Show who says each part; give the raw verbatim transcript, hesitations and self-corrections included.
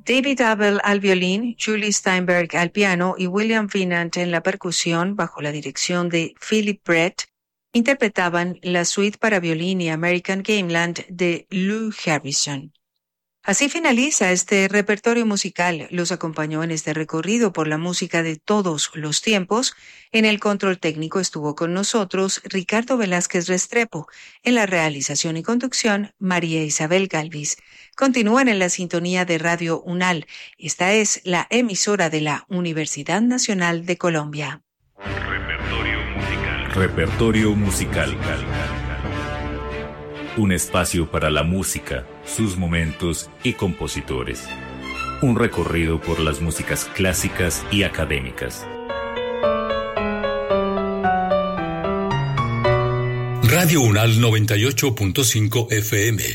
Speaker 1: David Abel al violín, Julie Steinberg al piano y William Vinant en la percusión, bajo la dirección de Philip Brett, interpretaban la suite para violín y American Gameland de Lou Harrison. Así finaliza este repertorio musical. Los acompañó en este recorrido por la música de todos los tiempos. En el control técnico estuvo con nosotros Ricardo Velázquez Restrepo. En la realización y conducción, María Isabel Galvis. Continúan en la sintonía de Radio UNAL. Esta es la emisora de la Universidad Nacional de Colombia.
Speaker 2: Repertorio musical. Repertorio musical. Un espacio para la música, sus momentos y compositores. Un recorrido por las músicas clásicas y académicas.
Speaker 3: Radio UNAL noventa y ocho punto cinco F M.